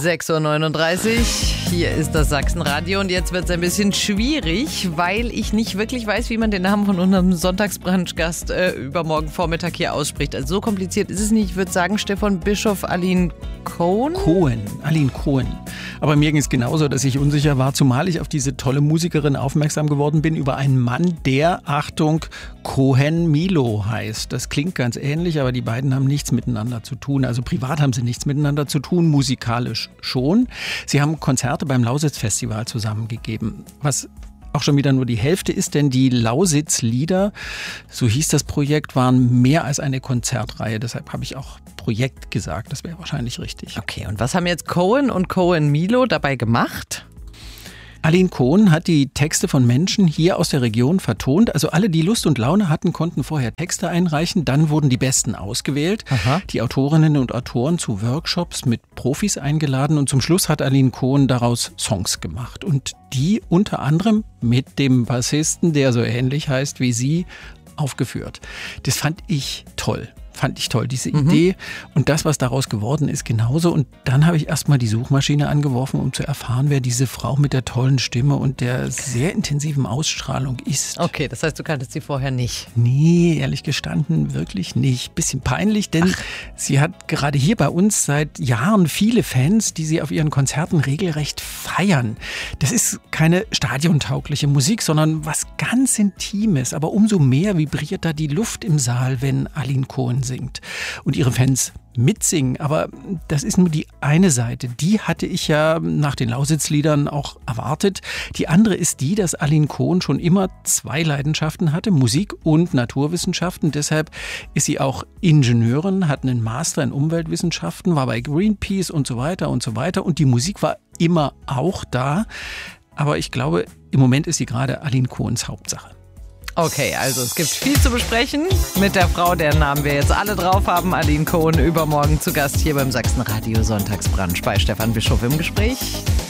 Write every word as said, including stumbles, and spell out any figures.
sechs Uhr neununddreißig. Hier ist das Sachsenradio und jetzt wird es ein bisschen schwierig, weil ich nicht wirklich weiß, wie man den Namen von unserem Sonntagsbrunch-Gast äh, übermorgen Vormittag hier ausspricht. Also so kompliziert ist es nicht. Ich würde sagen, Stefan Bischof, Aline Cohen? Cohen, Aline Cohen. Aber mir ging es genauso, dass ich unsicher war, zumal ich auf diese tolle Musikerin aufmerksam geworden bin über einen Mann, der, Achtung, Cohen Milo heißt. Das klingt ganz ähnlich, aber die beiden haben nichts miteinander zu tun. Also privat haben sie nichts miteinander zu tun, musikalisch schon. Sie haben Konzerte beim Lausitz-Festival zusammengegeben, was auch schon wieder nur die Hälfte ist, denn die Lausitz-Lieder, so hieß das Projekt, waren mehr als eine Konzertreihe. Deshalb habe ich auch Projekt gesagt, das wäre wahrscheinlich richtig. Okay, und was haben jetzt Cohen und Cohen Milo dabei gemacht? Aline Cohen hat die Texte von Menschen hier aus der Region vertont. Also alle, die Lust und Laune hatten, konnten vorher Texte einreichen. Dann wurden die Besten ausgewählt. Aha. Die Autorinnen und Autoren zu Workshops mit Profis eingeladen. Und zum Schluss hat Aline Cohen daraus Songs gemacht. Und die unter anderem mit dem Bassisten, der so ähnlich heißt wie sie, aufgeführt. Das fand ich toll. Fand ich toll, diese mhm. Idee. Und das, was daraus geworden ist, genauso. Und dann habe ich erstmal die Suchmaschine angeworfen, um zu erfahren, wer diese Frau mit der tollen Stimme und der sehr intensiven Ausstrahlung ist. Okay, das heißt, du kanntest sie vorher nicht? Nee, ehrlich gestanden, wirklich nicht. Bisschen peinlich, denn Ach. sie hat gerade hier bei uns seit Jahren viele Fans, die sie auf ihren Konzerten regelrecht feiern. Das ist keine stadiontaugliche Musik, sondern was ganz Intimes. Aber umso mehr vibriert da die Luft im Saal, wenn Aline Cohen singt und ihre Fans mitsingen. Aber das ist nur die eine Seite. Die hatte ich ja nach den Lausitz-Liedern auch erwartet. Die andere ist die, dass Aline Cohen schon immer zwei Leidenschaften hatte, Musik und Naturwissenschaften. Deshalb ist sie auch Ingenieurin, hat einen Master in Umweltwissenschaften, war bei Greenpeace und so weiter und so weiter. Und die Musik war immer auch da. Aber ich glaube, im Moment ist sie gerade Aline Cohens Hauptsache. Okay, also es gibt viel zu besprechen mit der Frau, deren Namen wir jetzt alle drauf haben, Aline Cohen, übermorgen zu Gast hier beim Sachsenradio Sonntagsbrunch bei Stefan Bischof im Gespräch.